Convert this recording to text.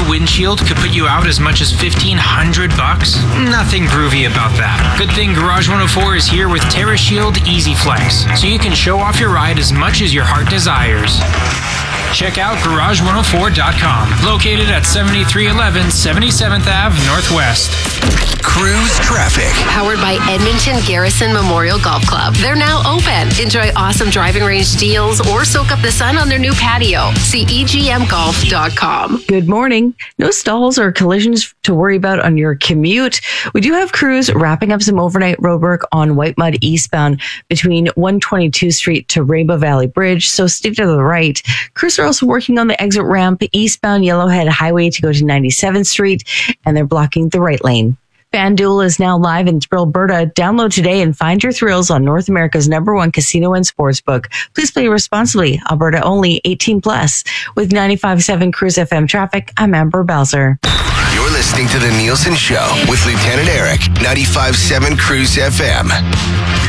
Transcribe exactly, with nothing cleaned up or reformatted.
windshield could put you out as much as fifteen hundred bucks? Nothing groovy about that. Good thing Garage one oh four is here with TerraShield Easy Flex, so you can show off your ride as much as your heart desires. Check out garage one oh four dot com, located at seventy-three eleven seventy-seventh Avenue Northwest. Cruise traffic. Powered by Edmonton Garrison Memorial Golf Club. They're now open. Enjoy awesome driving range deals or soak up the sun on their new patio. See e g m golf dot com. Good morning. No stalls or collisions to worry about on your commute. We do have crews wrapping up some overnight roadwork on White Mud eastbound between one twenty-second Street to Rainbow Valley Bridge, so stay to the right. Crews are also working on the exit ramp eastbound Yellowhead Highway to go to ninety-seventh Street, and they're blocking the right lane. FanDuel is now live in Thrillberta. Download today and find your thrills on North America's number one casino and sportsbook. Please play responsibly. Alberta only, eighteen plus. With ninety-five point seven Cruise F M traffic, I'm Amber Belzer. You're listening to The Nielsen Show with Lieutenant Eric, ninety-five point seven Cruise F M.